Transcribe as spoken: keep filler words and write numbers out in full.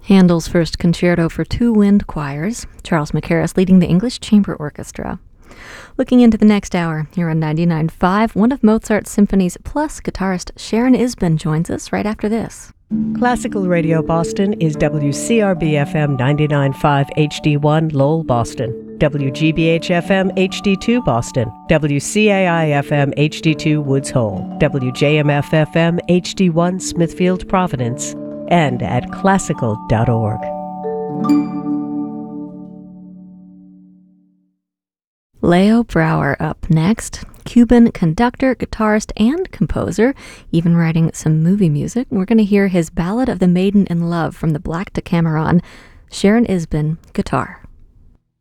Handel's first concerto for two wind choirs, Charles Mackerras leading the English Chamber Orchestra. Looking into the next hour, here on ninety-nine point five, one of Mozart's symphonies plus guitarist Sharon Isbin joins us right after this. Classical Radio Boston is W C R B F M ninety-nine point five H D one Lowell, Boston, W G B H F M H D two Boston, W C A I F M H D two Woods Hole, W J M F F M H D one Smithfield, Providence, and at classical dot org. Leo Brouwer up next. Cuban conductor, guitarist, and composer, even writing some movie music. We're going to hear his Ballad of the Maiden in Love from the Black Decameron. Sharon Isbin, guitar.